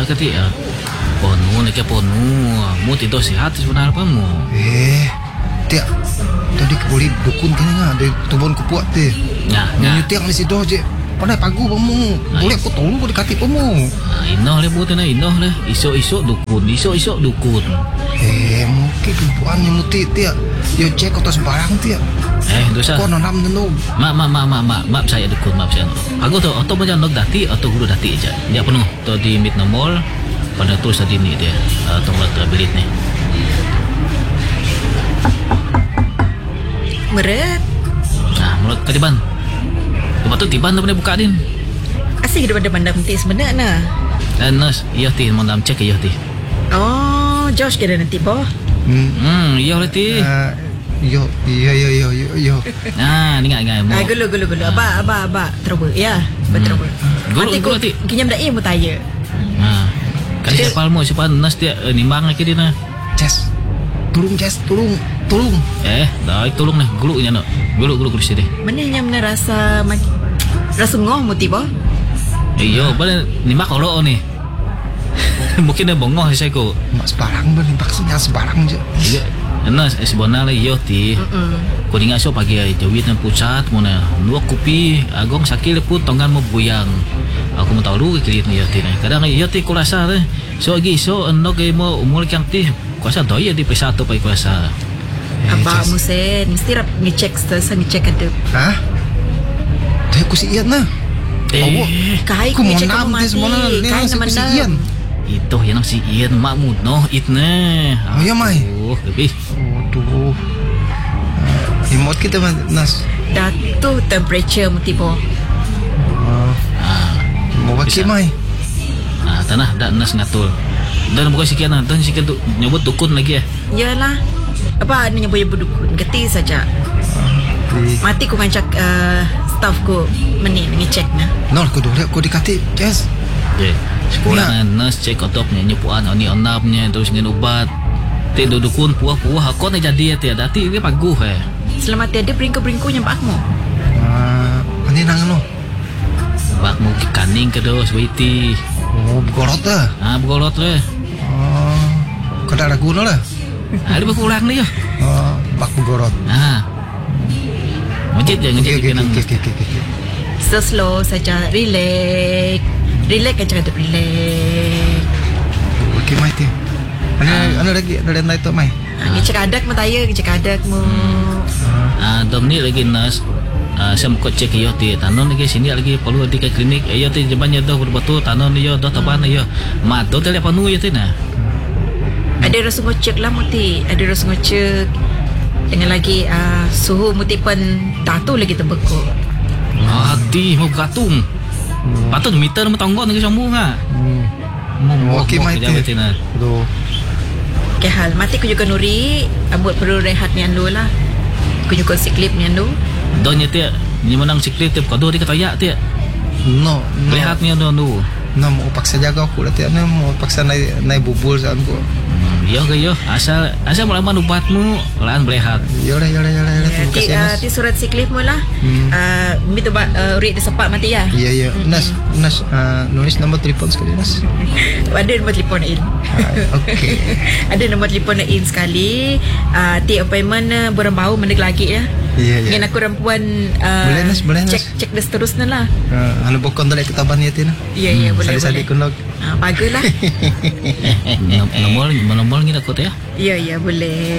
kati ponu nak ponu mu tidur sihat sebenarnya apa mu tiak tadi boleh dukun kan ada tubon kupuat teh nya tiak ni sido je pandai pagu pamu boleh aku tolong boleh kati pamu inoh le bu tena inoh le isok dukun mungkin kupuan yang muti tiak yo cek atas barang tiak dosa kau nanam nenu maaf saya dukun maaf saya aku tu atau macam nok dati atau guru dati aja dia penuh tu di mid nomor pada tu tadi ni dia tombol terbelit ni meret menurut kadiban lepas tu tiban tu buka din asyik daripada bandar nanti sebenarnya nas iya ti mau dalam cek iya ti Josh kira nanti boh iya ti yo ni ngai mau gulu abah trouble ya betul gulu ti kinyam dah mu tanya kali siapa nas dia nimbang lagi dia na tolong dah tolong nih gulu nya no gulu sini mana yang rasa ngoh mu tiba iyo bala nimbak kalau ni mungkin dia bonggoh saya ko mak sebarang ben maksudnya sebarang je iya nas sebenarnya iyo ti ko dinga so pagi jawit nan pusat mo na nuak kopi agong sakit pun tonggan mo buyang aku mau tahu lu kirit ni iyo ti kadang iyo ti ko rasa so enog mo umur kang ti kuasa doya di P1 pai kuasa abah musen mesti rap ngecek ada dia ku si ian na kai ku mau nam dia semua kai ku si ian itu yang si ian makmud no itne ya mai lebih himot kita nas datu temperature mu tiba mau bagi mai tanah dak nas ngatul dan bukan sekian dan sekian tu nyebut dukun lagi yalah apa ni nyebut dukun geti saja mati ku ngancak staff ku mengecek na nol ku dulu ku dikati yes sekolah nurse cek otok nya nyepuan oni onapnya terus ngin ubat te dukun puah aku ni jadi ya dati dia paguh selamat tiada bringko nyempakmu ani nang no bakmu kaning kedo sweety begolot lah kada ragu no lah ada berkurang ni ya bak begolot macet jangan jadi kenang so slow saja relax kan cakap relax okey mai ti ana lagi ada naik tu mai cakap adak mu dom ni lagi nas saya mau cek iyo ti tanon lagi sini lagi perlu di klinik iyo ti jebannya dah betul tanon iyo dah taban iyo mat dah telepon nu iyo ti na ada rasa ngocek lah muti ada rasa ngocek dengan lagi suhu muti pun tatu lagi terbekuk hati mau gatung patut meter mau tanggung lagi sambung mau okey mai ti ke hal mati ku juga nuri buat perlu rehat ni andu lah ku juga siklip ni andu donya ti ni menang siklip ti kado di katayak ti no rehat ni andu mau paksa jaga aku lah ti mau paksa naik bubul saan ku yo asal mulaman ubatmu laan berehat yo terima kasih nas ti surat siklip mu lah minta urit sepat mati ya iya nas nulis nombor telefon sekali nas ada nombor telefon in okey ada nombor telefon in sekali ti appointment borang bau mendek lagi ya dengan aku perempuan boleh nas cek dah seterusnya lah anu bokon dale ketaban ya tina iya boleh sadi kunok baguslah nomor ni aku tu ya iya boleh